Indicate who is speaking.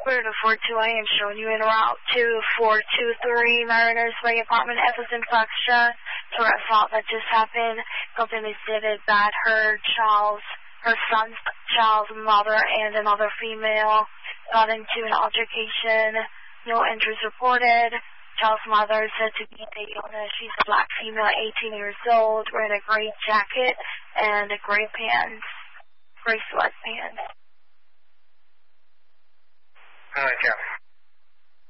Speaker 1: We're to 42, I am showing you in route 2423 Mariners Way Apartment, Everton, Foxtrot. For an assault that just happened, something is stated that her son's child's mother and another female got into an altercation. No injuries reported. Child's mother is said to be Dayona. She's a black female, 18 years old, wearing a gray jacket and a gray pants, gray sweatpants.
Speaker 2: All right, yeah.